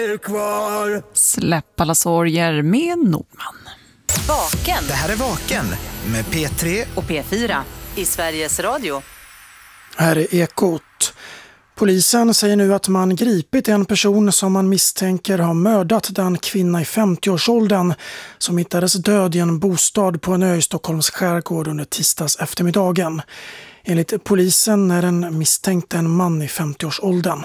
Släpp alla sorger med Nordman. Vaken. Det här är Vaken med P3 och P4 i Sveriges Radio. Här är Ekot. Polisen säger nu att man gripit en person som man misstänker har mördat den kvinna i 50-årsåldern som hittades död i en bostad på en ö i Stockholms skärgård under tisdags eftermiddagen. Enligt polisen är den misstänkte en man i 50-årsåldern.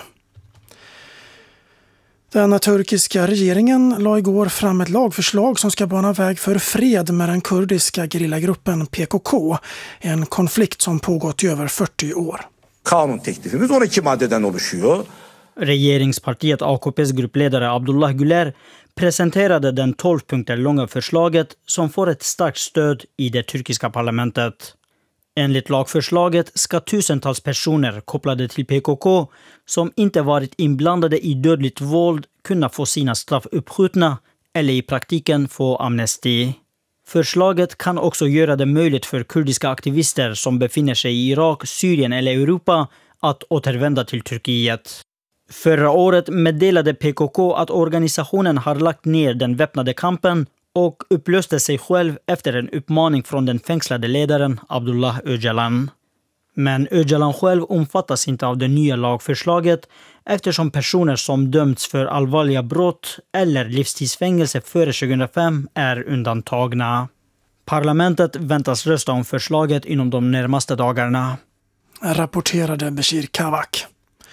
Den turkiska regeringen la igår fram ett lagförslag som ska bana väg för fred med den kurdiska gerillagruppen PKK, en konflikt som pågått i över 40 år. Kanun teklifimiz 12 maddeden oluşuyor. Regeringspartiet AKPs gruppledare Abdullah Güler presenterade den 12 punkter långa förslaget som får ett starkt stöd i det turkiska parlamentet. Enligt lagförslaget ska tusentals personer kopplade till PKK som inte varit inblandade i dödligt våld kunna få sina straff uppskjutna eller i praktiken få amnesti. Förslaget kan också göra det möjligt för kurdiska aktivister som befinner sig i Irak, Syrien eller Europa att återvända till Turkiet. Förra året meddelade PKK att organisationen har lagt ner den väpnade kampen och upplöste sig själv efter en uppmaning från den fängslade ledaren Abdullah Öcalan. Men Öcalan själv omfattas inte av det nya lagförslaget eftersom personer som dömts för allvarliga brott eller livstidsfängelse före 2005 är undantagna. Parlamentet väntas rösta om förslaget inom de närmaste dagarna. Rapporterade Bashir Kavak.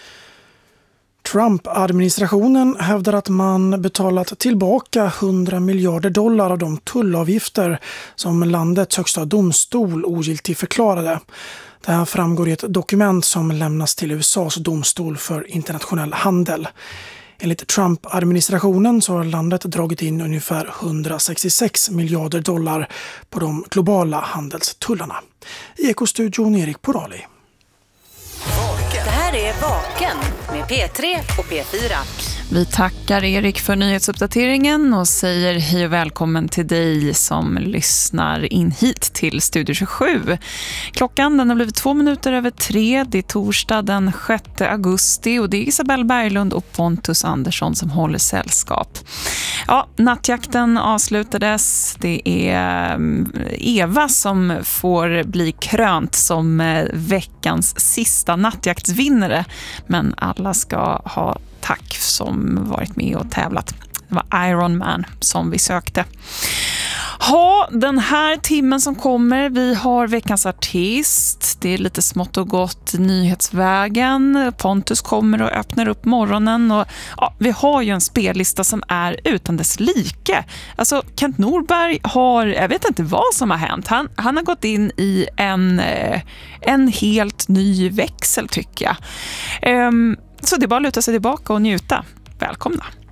Trump-administrationen hävdar att man betalat tillbaka $100 miljarder av de tullavgifter som landets högsta domstol ogiltigt förklarade. Det här framgår i ett dokument som lämnas till USAs domstol för internationell handel. Enligt Trump-administrationen så har landet dragit in ungefär $166 miljarder på de globala handelstullarna. I Ekostudion Erik Porali. Det här är Vaken med P3 och P4. Vi tackar Erik för nyhetsuppdateringen och säger hej och välkommen till dig som lyssnar in hit till Studio 27. Klockan den har blivit 2:02. Det är torsdag den 6 augusti och det är Isabel Berglund och Pontus Andersson som håller sällskap. Ja, nattjakten avslutades. Det är Eva som får bli krönt som veckans sista nattjaktsvinnare. Men alla ska ha tack som varit med och tävlat. Det var Iron Man som vi sökte. Ja, den här timmen som kommer, vi har veckans artist. Det är lite smått och gott nyhetsvägen. Pontus kommer och öppnar upp morgonen. Och, ja, vi har ju en spellista som är utan dess like. Alltså Kent Norberg har, jag vet inte vad som har hänt. Han har gått in i en helt ny växel tycker jag. Så det är bara att luta sig tillbaka och njuta. Välkomna!